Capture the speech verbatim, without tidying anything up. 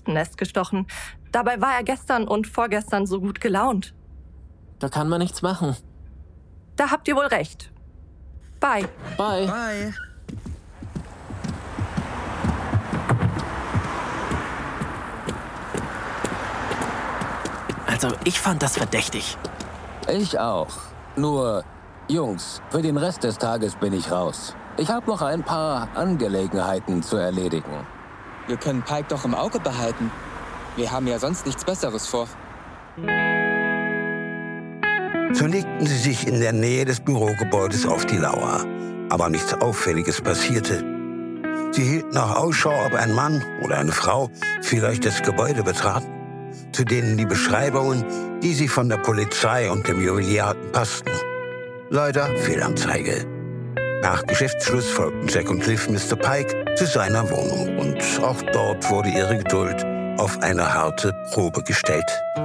Wespennest gestochen. Dabei war er gestern und vorgestern so gut gelaunt. Da kann man nichts machen. Da habt ihr wohl recht. Bye. Bye. Bye. Also, ich fand das verdächtig. Ich auch. Nur, Jungs, für den Rest des Tages bin ich raus. Ich habe noch ein paar Angelegenheiten zu erledigen. Wir können Pike doch im Auge behalten. Wir haben ja sonst nichts Besseres vor. So legten sie sich in der Nähe des Bürogebäudes auf die Lauer. Aber nichts Auffälliges passierte. Sie hielten auch Ausschau, ob ein Mann oder eine Frau vielleicht das Gebäude betraten, zu denen die Beschreibungen, die sie von der Polizei und dem Juwelier hatten, passten. Leider Fehlanzeige. Nach Geschäftsschluss folgten Jack und Cliff Mister Pike zu seiner Wohnung. Und auch dort wurde ihre Geduld auf eine harte Probe gestellt.